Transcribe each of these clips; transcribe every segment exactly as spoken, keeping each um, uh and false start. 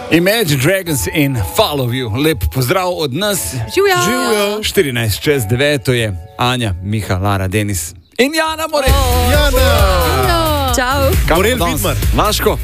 Imagine Dragons in Follow You. Lep pozdrav od nas. Živjo. Živjo. štirinajst čez devet, to je Anja, Miha, Lara, Denis in Jana More. Oh. Jana. Čau. Morel Vidmar. Laško.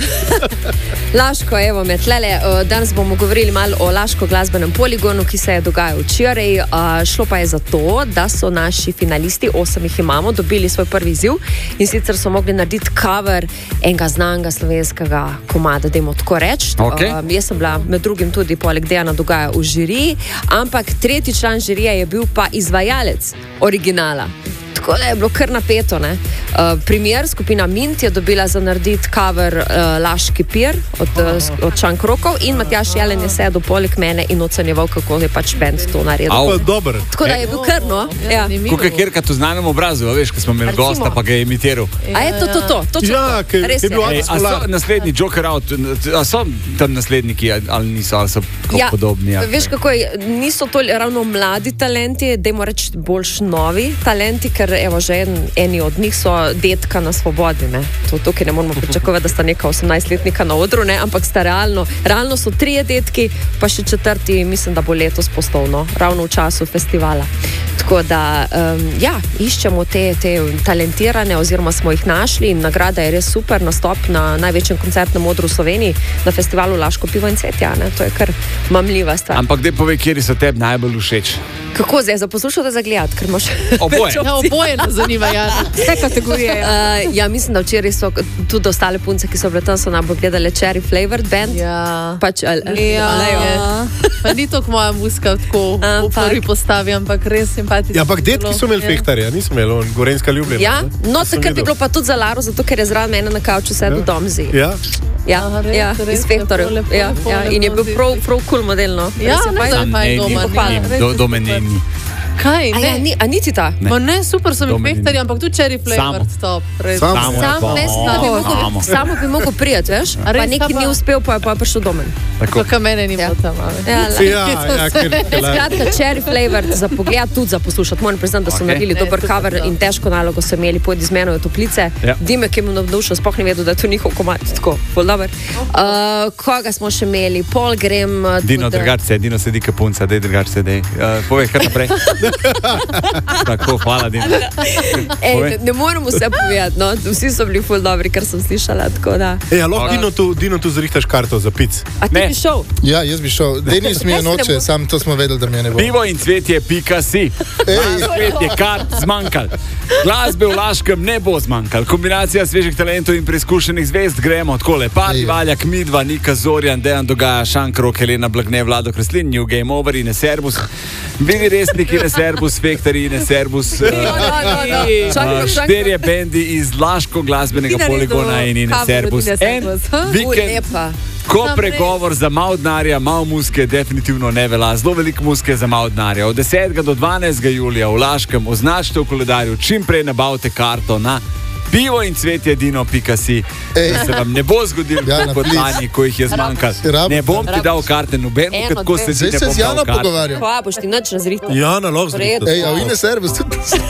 Laško, evo me tlele. Danes bomo govorili malo o Laško glasbenem poligonu, ki se je dogajal včeraj. Šlo pa je za to, da so naši finalisti, osem jih imamo, dobili svoj prvi izziv in sicer so mogli narediti cover enega znanega slovenskega komada, dajmo tako reči. Okay. Um, jaz sem bila med drugim tudi poleg Dejana Dogaja v žiriji, ampak tretji član žirije je bil pa izvajalec originala. Tako da je bilo kar napeto. Ne? Uh, primer, skupina Mint je dobila za narediti cover uh, Laški pir od, uh, od Šank Rokov in Matjaž Jelen je sedel poleg mene in ocenjeval, kako je pač band to naredil. Au. Tako da je bil kar, no. Ja. Kako je kjerka tu znanem obrazu, veš, ko smo imeli gosta, pa ga je imitiral. A je to, to, to. Točno Ja, to. ker Res je bil je. Ej, a so naslednji Joker out, a so tam nasledniki, ali niso, ali so Ja, podobni? Ja. veš kako je, niso to ravno mladi talenti, dajmo reči boljš novi talenti, ker evo že en, eni od njih so detka na svobodi, ne. To tukaj ne moramo pričakovati, da sta neka osemnajstletnika na odru, ne, ampak sta realno, realno so trije detki, pa še četrti, mislim, da bo letos postovno, ravno v času festivala. Tako da, um, ja, iščemo te, te talentirane, oziroma smo jih našli in nagrada je res super, nastop na največjem koncertnem odru v Sloveniji, na festivalu Laško pivo in cvetja, ne, to je kar mamljiva stvar. Ampak dej povej, kjeri so tebi najbolj všeč. Kako zdaj, za poslušati, za gledati, ker imaš Oboje. več Ja, opcij. oboje nas zanima, Jana. Vse kategorije. Ja. Uh, ja, mislim, da včeraj so tudi ostale punce, ki so bile tam, so najbolj gledale Cherry Flavored Band. Ja. Pač, ali, Ja, ali, ja. Pa ni to moja muska tako v Ampak- prvi postavi, ampak res simpatično. Ja, ampak detki so imeli fehtarja, nismo imeli, on, Gorenjska ljubljena. Ja, ne? no, Sem takrat je videl. bilo pa tudi za Laro, zato ker je zraven mene na kavču sedel Ja. Domzi. Ja, Ja, Aha, res, ja, res, iz Fehtorjev. lepo, lepo, Ja, lepo, ja, in je bil lepo prav, zdi. prav kul model, no. Ja, Res je ne, fajn. da je fajn Ne, doma. ni, pohvala. ni, Res do, je do mene super. ni. Kaj? A ja, Ne. ni, a niti ta? Ne. Ma ne, super so mi To meni fehtarji, ni. ampak tudi cherry flavored top. Res. Samo. Samo. Sam, pa- mislim, da bi mogel, Samo. samo bi mogel prijeti, veš? A Pa res, neki ta ni pa- uspel, pa je pa prišel do mene. Tako. Kakor mene ni Ja. bilo tam. a veš. Ja, ja, ja, ker, ker, Skratka, Cherry Flavored za pogled, tudi za poslušati. Moram priznati, da so Ok. naredili Ne, dober super, cover ja. in težko nalogo so imeli, pojdi z menoj v toplice. Ja. Dimek je mu navdušil, sploh ni vedel, da je to njihov komad. Tako, bolj dober. Uh, koga smo še imeli? Pol grem. uh, Dino tudi- drugače, Dino sedi kapunca, dej drugače, dej. Uh, povej, kar naprej. Tako, hvala, Dino. Ej, Povej. ne, ne morem vse povedati, no. Vsi so bili ful dobri, kar sem slišala. Tako da. Ej, a lahko Ok. Dino tu, Dino tu zrihtaš karto za pic. A ti Ne. bi šel? Ja, jaz bi šel. Denis mi je Kaj se ne noče, bo- sam to smo vedeli, da mi je ne bo. Pivo in cvetje, pika si. Svet je kar zmanjkal. Glasbe v Laškem ne bo zmanjkal. Kombinacija svežih talentov in preizkušenih zvezd, gremo takole. Pati Ej. Valjak, Midva, Nika Zorjan, Dejan Dogaja, Šank Rok, Helena Blagne, Vlado Kreslin, New Game Over in Serbus. Bili resniki in Serbus, Fektari in Serbus. No, no, no. Čakaj, čakaj. Štirje bendi iz Laško glasbenega Ti naredil poligona in in cover Serbus. od Ine En Serbus, ha? Ful vikend. lepa. Ko Sam pregovor za malo denarja, malo muske, definitivno ne velja. Zelo veliko muske za malo denarja. Od desetega do dvanajstega julija v Laškem označite v koledarju, čim prej nabavite karto na pivo in cvetje dino pika si. Ej. Da se vam ne bo zgodilo, Jana, kot please. lani, ko jih je zmanjkalo. Rabim. Ne bom ti dal karte nobeno, Eno, kako dve. se Zdaj ti ne se bom z dal Jano karte. pogovarjam. Hvala, boš ti nič razrihtal. Jana, lahko V redu. zrihtaš. Ej, a v ine servis tudi.